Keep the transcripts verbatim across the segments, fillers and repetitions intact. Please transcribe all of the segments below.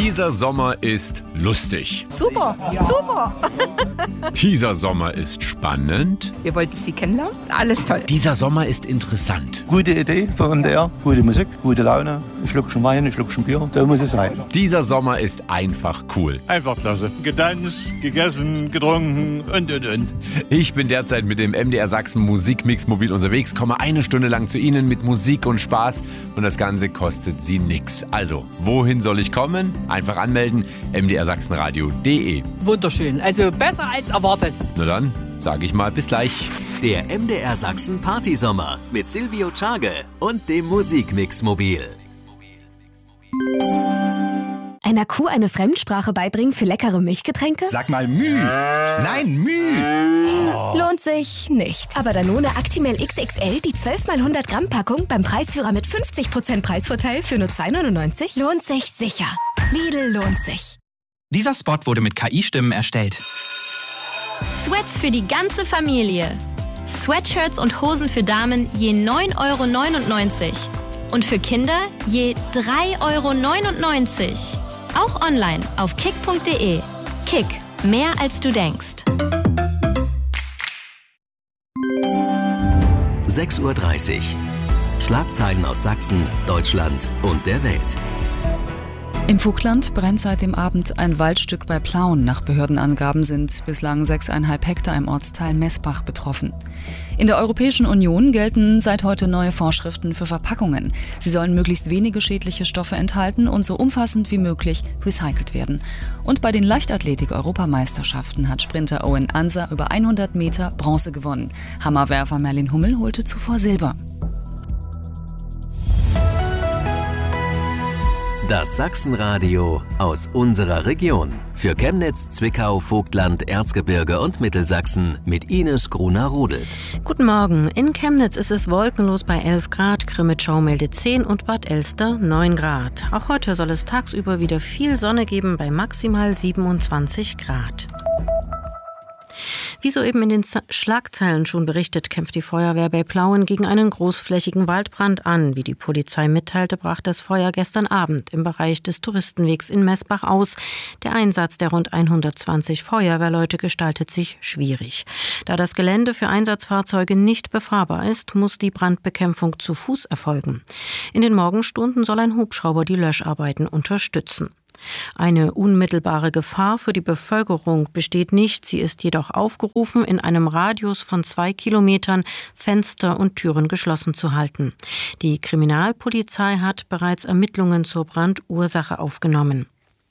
Dieser Sommer ist lustig. Super, ja. super. Dieser Sommer ist spannend. Wir wollten Sie kennenlernen. Alles toll. Dieser Sommer ist interessant. Gute Idee für M D R, gute Musik, gute Laune. Ein Schluckchen Wein, ein Schluckchen Bier, so muss es sein. Dieser Sommer ist einfach cool. Einfach klasse. Getanzt, gegessen, getrunken und, und, und. Ich bin derzeit mit dem M D R Sachsen Musikmix mobil unterwegs, komme eine Stunde lang zu Ihnen mit Musik und Spaß und das Ganze kostet Sie nix. Also, wohin soll ich kommen? Einfach anmelden, m d r sachsenradio punkt d e. Wunderschön, also besser als erwartet. Na dann, sage ich mal bis gleich. Der M D R Sachsen Partysommer mit Silvio Czage und dem Musikmix mobil. Einer Kuh eine Fremdsprache beibringen für leckere Milchgetränke? Sag mal Müh. Nein, Müh. Oh. Lohnt sich nicht. Aber Danone Actimel X X L, die zwölf mal hundert Gramm Packung beim Preisführer mit fünfzig Prozent Preisvorteil für nur zwei neunundneunzig, lohnt sich sicher. Lidl lohnt sich. Dieser Spot wurde mit K I-Stimmen erstellt. Sweats für die ganze Familie. Sweatshirts und Hosen für Damen je neun Euro neunundneunzig. Und für Kinder je drei Euro neunundneunzig. Auch online auf kick punkt de. Kick, mehr als du denkst. sechs Uhr dreißig. Schlagzeilen aus Sachsen, Deutschland und der Welt. Im Vogtland brennt seit dem Abend ein Waldstück bei Plauen. Nach Behördenangaben sind bislang sechseinhalb Hektar im Ortsteil Messbach betroffen. In der Europäischen Union gelten seit heute neue Vorschriften für Verpackungen. Sie sollen möglichst wenige schädliche Stoffe enthalten und so umfassend wie möglich recycelt werden. Und bei den Leichtathletik-Europameisterschaften hat Sprinter Owen Anser über hundert Meter Bronze gewonnen. Hammerwerfer Merlin Hummel holte zuvor Silber. Das Sachsenradio aus unserer Region. Für Chemnitz, Zwickau, Vogtland, Erzgebirge und Mittelsachsen mit Ines Gruner-Rudelt. Guten Morgen. In Chemnitz ist es wolkenlos bei elf Grad, Krimitschau meldet zehn und Bad Elster neun Grad. Auch heute soll es tagsüber wieder viel Sonne geben bei maximal siebenundzwanzig Grad. Wie soeben in den Schlagzeilen schon berichtet, kämpft die Feuerwehr bei Plauen gegen einen großflächigen Waldbrand an. Wie die Polizei mitteilte, brach das Feuer gestern Abend im Bereich des Touristenwegs in Messbach aus. Der Einsatz der rund hundertzwanzig Feuerwehrleute gestaltet sich schwierig. Da das Gelände für Einsatzfahrzeuge nicht befahrbar ist, muss die Brandbekämpfung zu Fuß erfolgen. In den Morgenstunden soll ein Hubschrauber die Löscharbeiten unterstützen. Eine unmittelbare Gefahr für die Bevölkerung besteht nicht. Sie ist jedoch aufgerufen, in einem Radius von zwei Kilometern Fenster und Türen geschlossen zu halten. Die Kriminalpolizei hat bereits Ermittlungen zur Brandursache aufgenommen.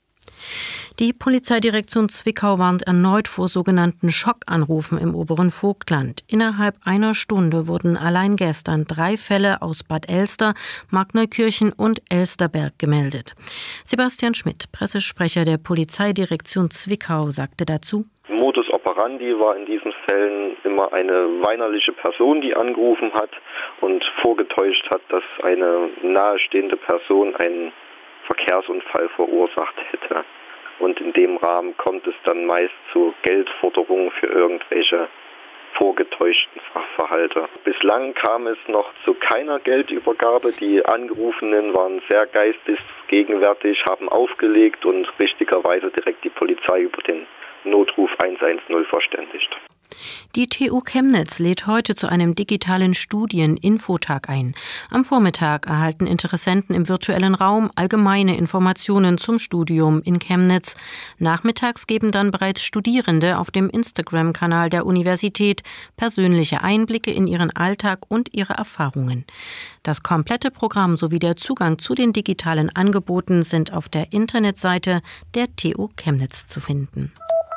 Die Polizeidirektion Zwickau warnt erneut vor sogenannten Schockanrufen im oberen Vogtland. Innerhalb einer Stunde wurden allein gestern drei Fälle aus Bad Elster, Markneukirchen und Elsterberg gemeldet. Sebastian Schmidt, Pressesprecher der Polizeidirektion Zwickau, sagte dazu: Modus operandi war in diesen Fällen immer eine weinerliche Person, die angerufen hat und vorgetäuscht hat, dass eine nahestehende Person einen Verkehrsunfall verursacht hätte. Und in dem Rahmen kommt es dann meist zu Geldforderungen für irgendwelche vorgetäuschten Sachverhalte. Bislang kam es noch zu keiner Geldübergabe. Die Angerufenen waren sehr geistesgegenwärtig, haben aufgelegt und richtigerweise direkt die Polizei über den Notruf eins eins null verständigt. Die T U Chemnitz lädt heute zu einem digitalen Studien-Infotag ein. Am Vormittag erhalten Interessenten im virtuellen Raum allgemeine Informationen zum Studium in Chemnitz. Nachmittags geben dann bereits Studierende auf dem Instagram-Kanal der Universität persönliche Einblicke in ihren Alltag und ihre Erfahrungen. Das komplette Programm sowie der Zugang zu den digitalen Angeboten sind auf der Internetseite der T U Chemnitz zu finden.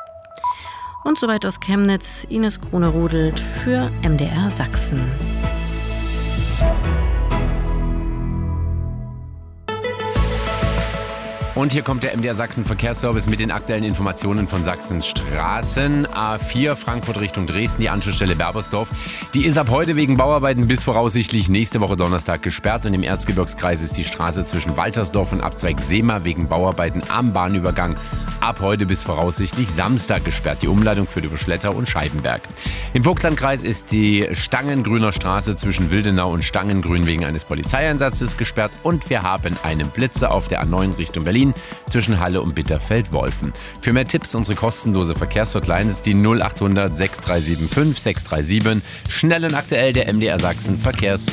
Und soweit aus Chemnitz, Ines Gruner-Rudelt für M D R Sachsen. Und hier kommt der M D R Sachsen Verkehrsservice mit den aktuellen Informationen von Sachsens Straßen. A vier Frankfurt Richtung Dresden, die Anschlussstelle Berbersdorf. Die ist ab heute wegen Bauarbeiten bis voraussichtlich nächste Woche Donnerstag gesperrt. Und im Erzgebirgskreis ist die Straße zwischen Waltersdorf und Abzweig Seema wegen Bauarbeiten am Bahnübergang ab heute bis voraussichtlich Samstag gesperrt. Die Umleitung führt über Schletter und Scheibenberg. Im Vogtlandkreis ist die Stangengrüner Straße zwischen Wildenau und Stangengrün wegen eines Polizeieinsatzes gesperrt. Und wir haben einen Blitzer auf der A neun Richtung Berlin. Berlin zwischen Halle und Bitterfeld-Wolfen. Für mehr Tipps unsere kostenlose Verkehrshotline ist die null achthundert sechs drei sieben fünf sechs drei sieben. Schnell und aktuell der M D R Sachsen Verkehrs